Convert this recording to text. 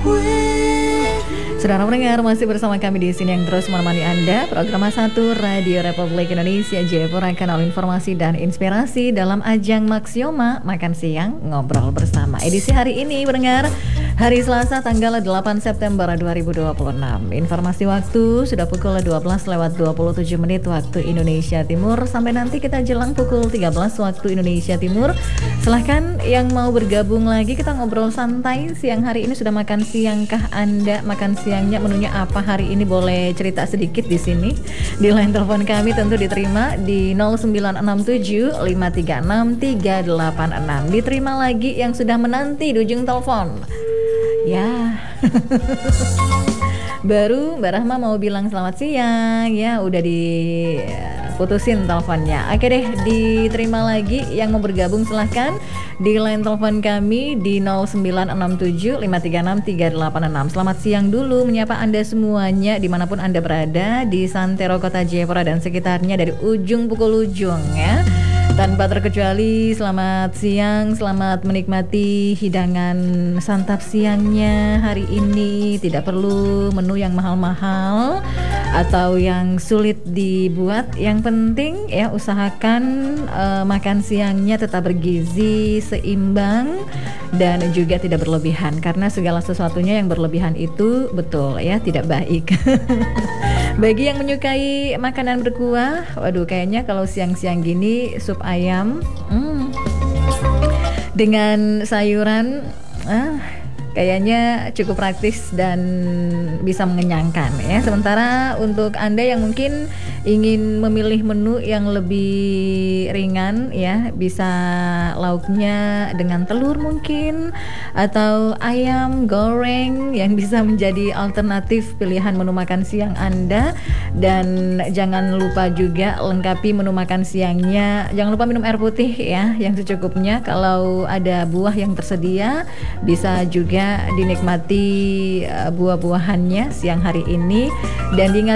Saudara pendengar, masih bersama kami di sini yang terus menemani Anda. Program 1 Radio Republik Indonesia Jayapura, kanal informasi dan inspirasi dalam ajang Maxioma Makan Siang Ngobrol Bersama. Edisi hari ini, pendengar, hari Selasa tanggal 8 September 2026. Informasi waktu sudah pukul 12:27 waktu Indonesia Timur. Sampai nanti kita jelang pukul 13 waktu Indonesia Timur. Silahkan yang mau bergabung lagi, kita ngobrol santai. Siang hari ini sudah makan siangkah Anda? Makan siangnya menunya apa hari ini? Boleh cerita sedikit di sini. Di line telepon kami tentu diterima di 0967 536 386. Diterima lagi yang sudah menanti di ujung telepon. Ya. Baru Mbak Rahma mau bilang selamat siang. Ya, udah diputusin teleponnya. Oke deh, diterima lagi yang mau bergabung, silahkan di line telepon kami di 0967 536 386. Selamat siang dulu menyapa Anda semuanya dimanapun Anda berada di Santero Kota Jayapura dan sekitarnya dari ujung pukul ujung ya. Tanpa terkecuali selamat siang, selamat menikmati hidangan santap siangnya hari ini. Tidak perlu menu yang mahal-mahal atau yang sulit dibuat. Yang penting ya usahakan makan siangnya tetap bergizi, seimbang dan juga tidak berlebihan. Karena segala sesuatunya yang berlebihan itu betul ya tidak baik. Bagi yang menyukai makanan berkuah, waduh kayaknya kalau siang-siang gini sup ayam dengan sayuran kayaknya cukup praktis dan bisa mengenyangkan ya. Sementara untuk Anda yang mungkin ingin memilih menu yang lebih ringan ya, bisa lauknya dengan telur mungkin atau ayam goreng yang bisa menjadi alternatif pilihan menu makan siang Anda. Dan jangan lupa juga lengkapi menu makan siangnya, jangan lupa minum air putih ya yang secukupnya. Kalau ada buah yang tersedia bisa juga dinikmati buah-buahannya siang hari ini. Dan diingat